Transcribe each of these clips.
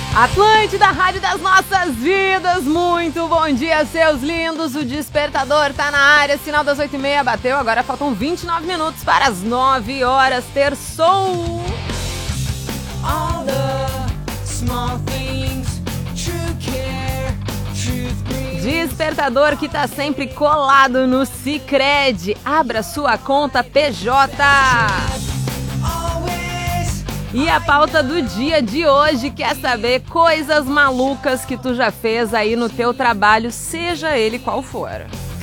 Atlântida, rádio das nossas vidas, muito bom dia, seus lindos, o despertador tá na área, sinal das 8h30 bateu, agora faltam 29 minutos para as 9 horas, terçou. All the small things, true care, truth brings. Despertador que tá sempre colado no Sicredi, abra sua conta PJ. E a pauta do dia de hoje quer saber coisas malucas que tu já fez aí no teu trabalho, seja ele qual for.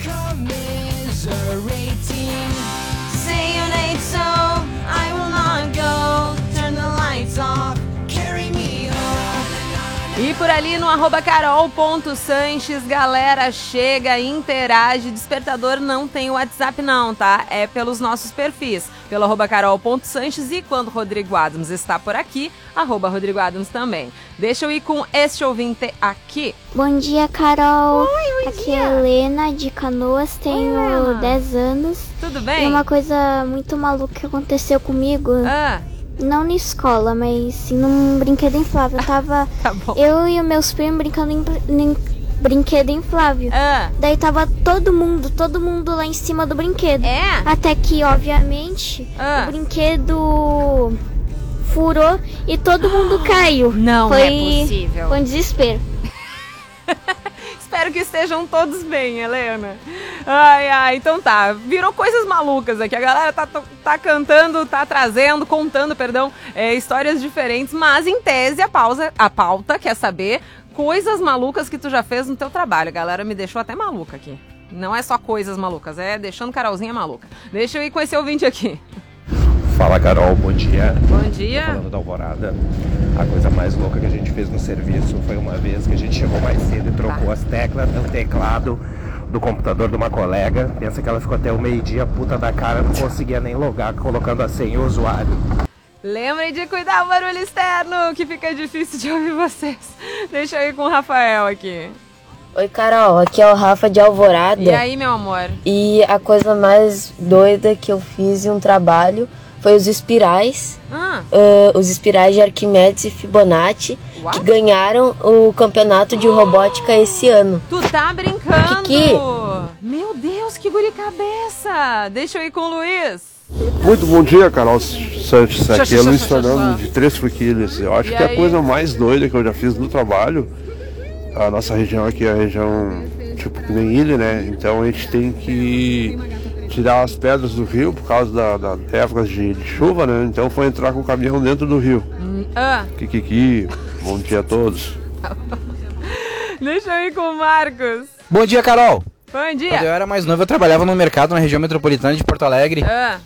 E por ali no @carol.sanches, galera, chega, interage. Despertador não tem WhatsApp não, tá? É pelos nossos perfis, pelo @carol.sanches e quando Rodrigo Adams está por aqui, @Rodrigo Adams também. Deixa eu ir com este ouvinte aqui. Bom dia, Carol. Oi, bom Aqui dia. é Helena de Canoas, tenho Helena. 10 anos. Tudo E bem? uma coisa muito maluca que aconteceu comigo, Ah, não na escola, mas sim num brinquedo inflável. Tava tá bom. eu e os meus primos brincando em brinquedo inflável. Ah, Daí tava todo mundo lá em cima do brinquedo. é? Até que, obviamente, Ah. o brinquedo furou e todo mundo caiu. Não Foi- é possível. Foi um desespero. Espero que estejam todos bem, Helena. Ai, então tá. Virou coisas malucas aqui. A galera tá cantando, tá trazendo, contando, perdão, histórias diferentes, mas em tese a pauta quer saber coisas malucas que tu já fez no teu trabalho. A galera me deixou até maluca aqui. Não é só coisas malucas, é deixando Carolzinha maluca. Deixa eu ir com esse ouvinte aqui. Fala, Carol, bom dia. Bom Tô dia. falando da Alvorada. A coisa mais louca que a gente fez no serviço foi uma vez que a gente chegou mais cedo e trocou as teclas do teclado do computador de uma colega. Pensa que ela ficou até o meio-dia puta da cara, não conseguia nem logar colocando a senha e o usuário. Lembrem de cuidar do barulho externo, que fica difícil de ouvir vocês. Deixa eu ir com o Rafael aqui. Oi, Carol, aqui é o Rafa de Alvorada. E aí, meu amor? E a coisa mais doida que eu fiz em um trabalho foi os espirais. Os espirais de Arquimedes e Fibonacci, What? que ganharam o campeonato de robótica esse ano. Tu tá brincando? Kiki. Meu Deus, que guri cabeça! Deixa eu ir com o Luiz. Muito bom dia, Carol Sanches. Aqui é Luiz Fernando de Três Forquilhas. Eu acho E que aí? a coisa mais doida que eu já fiz no trabalho, a nossa região aqui é a região tipo que nem ilha, né? Então a gente tem que tirar as pedras do rio por causa da épocas de chuva, né? Então foi entrar com o caminhão dentro do rio. Kikiki, bom dia a todos. Deixa eu ir com o Marcos. Bom dia, Carol. Bom Quando eu dia. era mais novo, eu trabalhava no mercado na região metropolitana de Porto Alegre.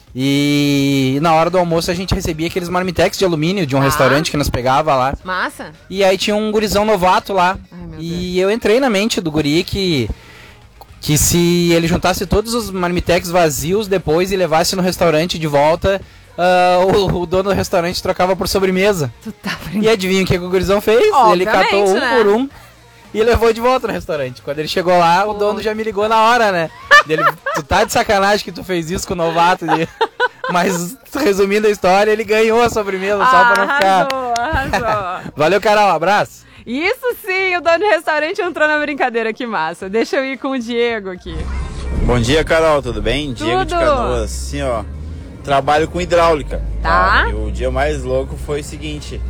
E na hora do almoço a gente recebia aqueles marmitex de alumínio de um restaurante que nos pegava lá. Massa? E aí tinha um gurizão novato lá. Ai, meu E eu entrei na mente do guri que se ele juntasse todos os marmitex vazios depois e levasse no restaurante de volta, o dono do restaurante trocava por sobremesa. Tu tá E brincando. adivinha o que o gurizão fez? Ele Obviamente, catou um né? por um e levou de volta no restaurante. Quando ele chegou lá, o dono já me ligou na hora, né? Ele, tu tá de sacanagem que tu fez isso com o novato. Mas, resumindo a história, ele ganhou a sobremesa só pra não ficar... Arrasou. Valeu, Carol, abraço. Isso sim, o dono do restaurante entrou na brincadeira, que massa. Deixa eu ir com o Diego aqui. Bom dia, Carol, tudo bem? Diego de Tudo. Canoas. Sim, ó, trabalho com hidráulica. Tá. E o dia mais louco foi o seguinte,